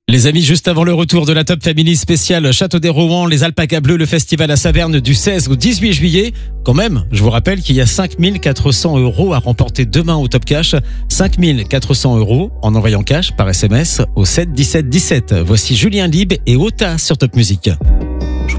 Les amis, juste avant le retour de la Top Family spéciale Château des Rouen, les Alpacas Bleus, le festival à Saverne du 16 au 18 juillet. Quand même, je vous rappelle qu'il y a 5 400 € à remporter demain au Top Cash. 5 400 € en envoyant cash par SMS au 7 17 17. Voici Julien Lieb et Ota sur Top Music.